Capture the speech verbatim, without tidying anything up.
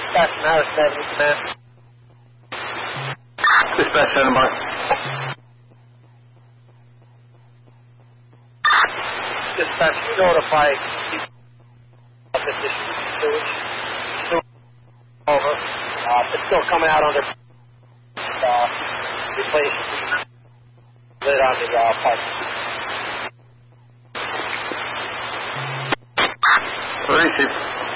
Dispatch from Harris seventy, man. Dispatch seven by. Dispatch, notify of the sewage. Over. Uh, it's still coming out under uh, replace lid on the uh, pipe. Receive.